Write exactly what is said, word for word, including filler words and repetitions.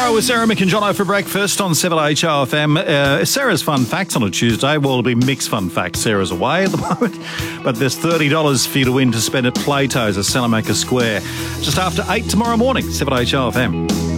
tomorrow with Sarah, Mick and Jono for breakfast on seven H O F M. Uh, Sarah's fun facts on a Tuesday. Well, it'll be mixed fun facts. Sarah's away at the moment. But there's thirty dollars for you to win to spend at Plato's at Salamaker Square. Just after eight tomorrow morning, seven H O F M.